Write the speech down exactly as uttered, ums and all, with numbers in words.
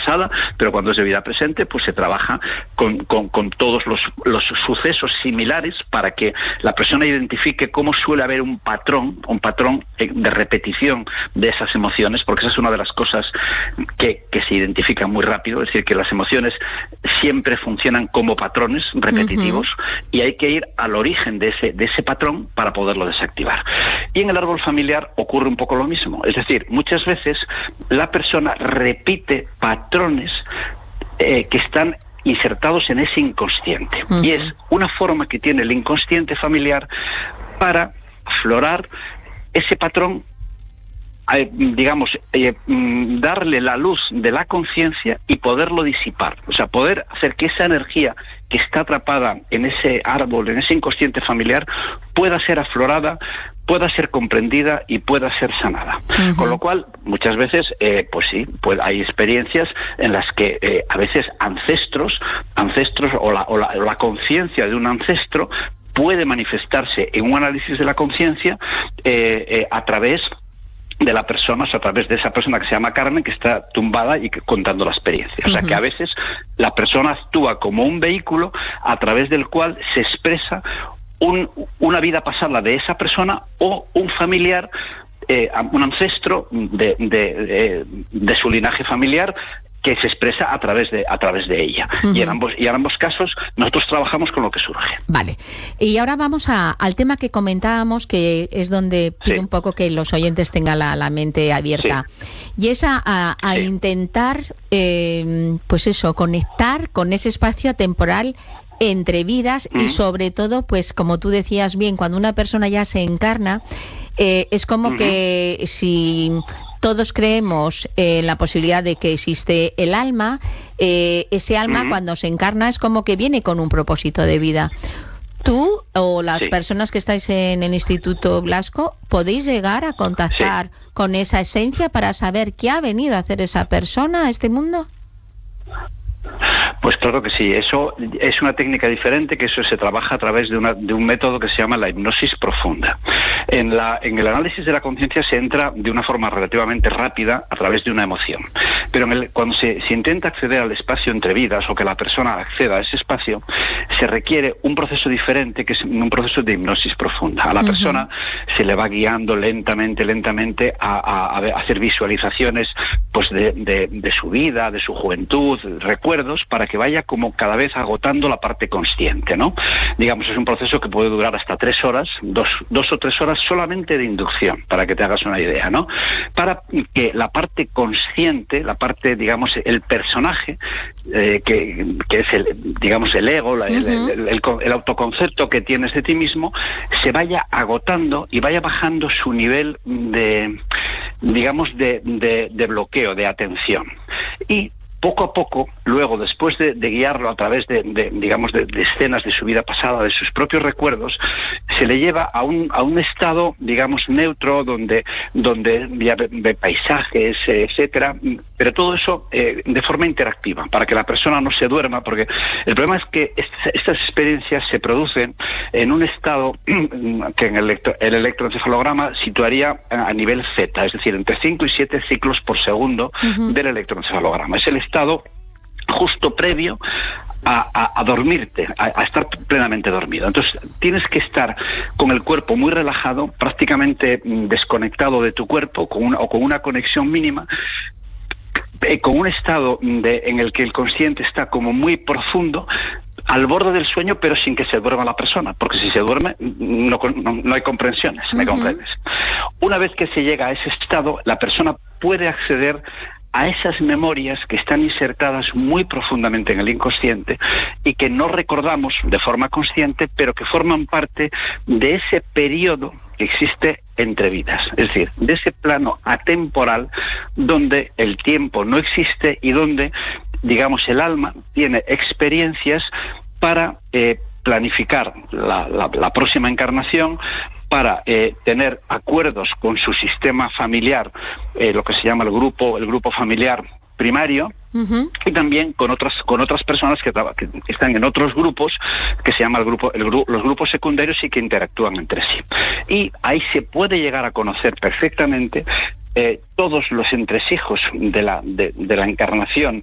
pasada, pero cuando es de vida presente, pues se trabaja con, con, con todos los, los sucesos similares para que la persona identifique cómo suele haber un patrón, un patrón de repetición de esas emociones, porque esa es una de las cosas que, que se identifican muy rápido, es decir, que las emociones siempre funcionan como patrones repetitivos, uh-huh. y hay que ir al origen de ese, de ese patrón para poderlo desactivar. Y en el árbol familiar ocurre un poco lo mismo, es decir, muchas veces la persona repite patrones eh, que están insertados en ese inconsciente, uh-huh. y es una forma que tiene el inconsciente familiar para aflorar ese patrón, eh, digamos, eh, darle la luz de la conciencia y poderlo disipar, o sea, poder hacer que esa energía que está atrapada en ese árbol, en ese inconsciente familiar, pueda ser aflorada, pueda ser comprendida y pueda ser sanada. Uh-huh. Con lo cual, muchas veces, eh, pues sí, pues hay experiencias en las que eh, a veces ancestros, ancestros o la, o la, o la conciencia de un ancestro puede manifestarse en un análisis de la conciencia eh, eh, a través de la persona, o sea, a través de esa persona que se llama Carmen, que está tumbada y que, contando la experiencia. Uh-huh. O sea, que a veces la persona actúa como un vehículo a través del cual se expresa un, una vida pasada de esa persona o un familiar, eh, un ancestro de, de, de, de su linaje familiar, que se expresa a través de a través de ella. Uh-huh. Y en ambos y en ambos casos nosotros trabajamos con lo que surge. Vale. Y ahora vamos a, al tema que comentábamos, que es donde pido sí. un poco que los oyentes tengan la, la mente abierta. Sí. Y es a, a, a sí. intentar, eh, pues eso, conectar con ese espacio atemporal entre vidas, uh-huh. y sobre todo, pues como tú decías bien, cuando una persona ya se encarna, eh, es como uh-huh. que si todos creemos en eh, la posibilidad de que existe el alma, eh, ese alma uh-huh. cuando se encarna es como que viene con un propósito de vida. Tú o las sí. personas que estáis en el Instituto Blasco, ¿podéis llegar a contactar sí. con esa esencia para saber qué ha venido a hacer esa persona a este mundo? Pues claro que sí, eso es una técnica diferente, que eso se trabaja a través de, una, de un método que se llama la hipnosis profunda. En, la, en el análisis de la conciencia se entra de una forma relativamente rápida a través de una emoción, pero en el, cuando se, se intenta acceder al espacio entre vidas, o que la persona acceda a ese espacio, se requiere un proceso diferente, que es un proceso de hipnosis profunda. A la uh-huh. persona se le va guiando lentamente, lentamente a, a, a hacer visualizaciones, pues de, de, de su vida, de su juventud, recuerdos, para que vaya como cada vez agotando la parte consciente, ¿no? Digamos, es un proceso que puede durar hasta tres horas, dos, dos o tres horas solamente de inducción, para que te hagas una idea, ¿no? Para que la parte consciente, la parte, digamos, el personaje, eh, que, que es el, digamos, el ego, la, uh-huh. el, el, el, el autoconcepto que tienes de ti mismo, se vaya agotando y vaya bajando su nivel de, digamos, de, de, de bloqueo, de atención. Y poco a poco, luego, después de, de guiarlo a través de, de digamos, de, de escenas de su vida pasada, de sus propios recuerdos, se le lleva a un, a un estado, digamos, neutro, donde, donde ve paisajes, etcétera, pero todo eso eh, de forma interactiva, para que la persona no se duerma, porque el problema es que est estas experiencias se producen en un estado que en el, electro el electroencefalograma situaría a nivel Z, es decir, entre cinco y siete ciclos por segundo uh-huh. del electroencefalograma. Es el estado justo previo a, a, a dormirte, a, a estar plenamente dormido. Entonces tienes que estar con el cuerpo muy relajado, prácticamente desconectado de tu cuerpo, con una, o con una conexión mínima, eh, con un estado de, en el que el consciente está como muy profundo, al borde del sueño, pero sin que se duerma la persona, porque si se duerme no, no, no hay comprensiones, ¿me uh-huh. comprendes? Una vez que se llega a ese estado, la persona puede acceder a esas memorias que están insertadas muy profundamente en el inconsciente y que no recordamos de forma consciente, pero que forman parte de ese periodo que existe entre vidas, es decir, de ese plano atemporal donde el tiempo no existe y donde, digamos, el alma tiene experiencias para eh, planificar la, la, la próxima encarnación, para eh, tener acuerdos con su sistema familiar, eh, lo que se llama el grupo, el grupo familiar primario, uh-huh. y también con otras con otras personas que, que están en otros grupos, que se llama el grupo, el gru los grupos secundarios, y que interactúan entre sí. Y ahí se puede llegar a conocer perfectamente Eh, todos los entresijos de la, de, de la encarnación